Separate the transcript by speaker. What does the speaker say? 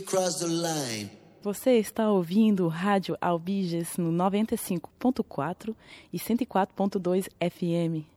Speaker 1: crossed the line.
Speaker 2: Você está ouvindo Rádio Albiges no 95.4 e 104.2 FM.